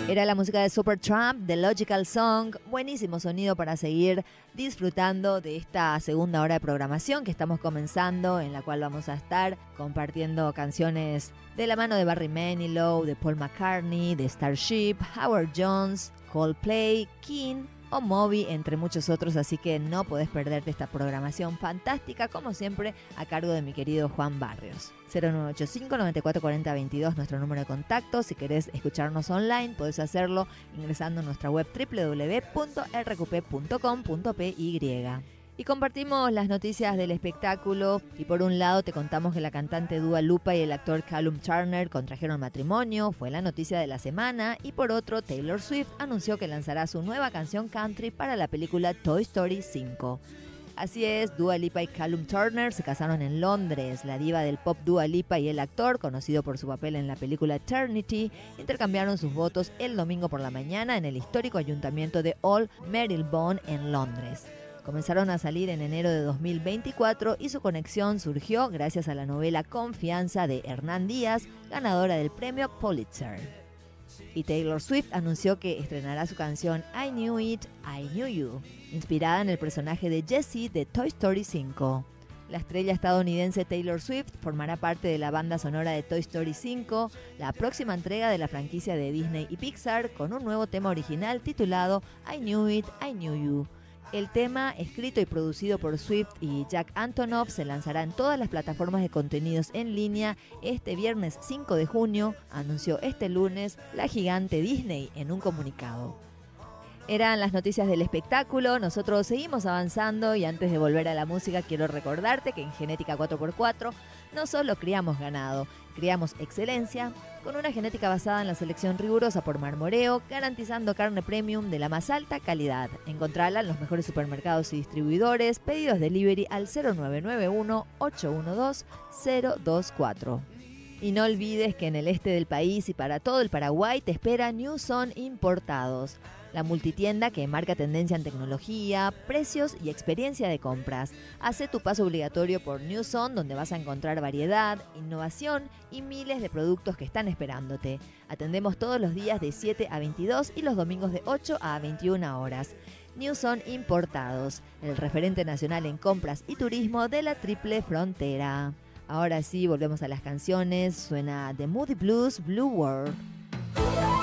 Era la música de Supertramp, The Logical Song. Buenísimo sonido para seguir disfrutando de esta segunda hora de programación que estamos comenzando, en la cual vamos a estar compartiendo canciones de la mano de Barry Manilow, de Paul McCartney, de Starship, Howard Jones, Coldplay, King o Moby, entre muchos otros, así que no podés perderte esta programación fantástica, como siempre, a cargo de mi querido Juan Barrios. 0985-9440-22, nuestro número de contacto. Si querés escucharnos online, podés hacerlo ingresando a nuestra web www.rqp.com.py. Y compartimos las noticias del espectáculo y por un lado te contamos que la cantante Dua Lipa y el actor Callum Turner contrajeron matrimonio, fue la noticia de la semana, y por otro Taylor Swift anunció que lanzará su nueva canción country para la película Toy Story 5. Así es, Dua Lipa y Callum Turner se casaron en Londres. La diva del pop Dua Lipa y el actor, conocido por su papel en la película Eternity, intercambiaron sus votos el domingo por la mañana en el histórico ayuntamiento de Old Marylebone en Londres. Comenzaron a salir en enero de 2024 y su conexión surgió gracias a la novela Confianza de Hernán Díaz, ganadora del premio Pulitzer. Y Taylor Swift anunció que estrenará su canción I Knew It, I Knew You, inspirada en el personaje de Jessie de Toy Story 5. La estrella estadounidense Taylor Swift formará parte de la banda sonora de Toy Story 5, la próxima entrega de la franquicia de Disney y Pixar, con un nuevo tema original titulado I Knew It, I Knew You. El tema, escrito y producido por Swift y Jack Antonoff, se lanzará en todas las plataformas de contenidos en línea este viernes 5 de junio, anunció este lunes la gigante Disney en un comunicado. Eran las noticias del espectáculo, nosotros seguimos avanzando y antes de volver a la música quiero recordarte que en Genética 4x4 no solo criamos ganado, criamos excelencia con una genética basada en la selección rigurosa por Marmoreo, garantizando carne premium de la más alta calidad. Encontrala en los mejores supermercados y distribuidores, pedidos delivery al 0991-812-024. Y no olvides que en el este del país y para todo el Paraguay te espera New Zone Importados, la multitienda que marca tendencia en tecnología, precios y experiencia de compras. Hace tu paso obligatorio por New Zone, donde vas a encontrar variedad, innovación y miles de productos que están esperándote. Atendemos todos los días de 7 a 22 y los domingos de 8 a 21 horas. New Zone Importados, el referente nacional en compras y turismo de la Triple Frontera. Ahora sí, volvemos a las canciones. Suena The Moody Blues, Blue World.